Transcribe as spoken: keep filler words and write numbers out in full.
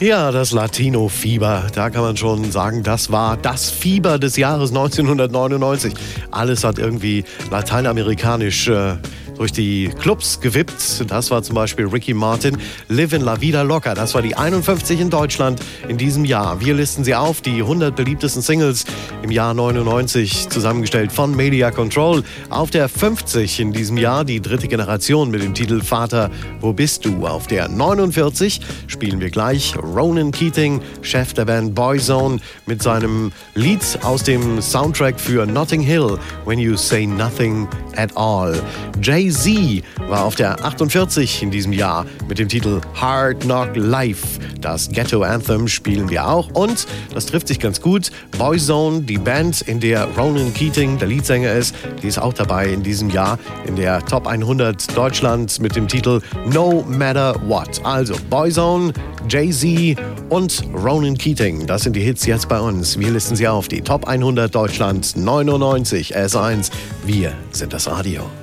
Ja, das Latino-Fieber, da kann man schon sagen, das war das Fieber des Jahres neunzehnhundertneunundneunzig. Alles hat irgendwie lateinamerikanisch äh, durch die Clubs gewippt. Das war zum Beispiel Ricky Martin, Livin' La Vida Loca. Das war die einundfünfzig in Deutschland in diesem Jahr. Wir listen sie auf, die hundert beliebtesten Singles im Jahr neunundneunzig, zusammengestellt von Media Control. Auf der fünfzig in diesem Jahr die dritte Generation mit dem Titel Vater, wo bist du? Auf der neunundvierzig spielen wir gleich Ronan Keating, Chef der Band Boyzone, mit seinem Lied aus dem Soundtrack für Notting Hill, When You Say Nothing at All. Jay-Z war auf der achtundvierzig in diesem Jahr mit dem Titel Hard Knock Life. Das Ghetto Anthem spielen wir auch und das trifft sich ganz gut. Boyzone, die Band, in der Ronan Keating der Leadsänger ist, die ist auch dabei in diesem Jahr in der Top hundert Deutschland mit dem Titel No Matter What. Also Boyzone, Jay-Z und Ronan Keating, das sind die Hits jetzt bei uns. Wir listen sie auf, die Top hundert Deutschland neunundneunzig, S eins. Wir sind das Radio.